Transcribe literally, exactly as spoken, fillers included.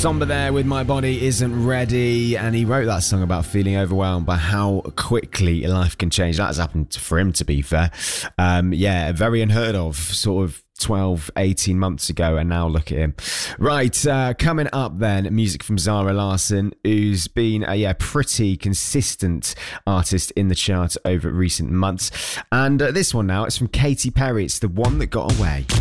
Somber there with My Body Isn't Ready, and he wrote that song about feeling overwhelmed by how quickly life can change. That has happened for him, to be fair. Um, yeah, very unheard of, sort of twelve, eighteen months ago, and now look at him. Right, uh, coming up then, music from Zara Larsson, who's been a yeah, pretty consistent artist in the chart over recent months. And uh, this one now, it's from Katy Perry. It's The One That Got Away.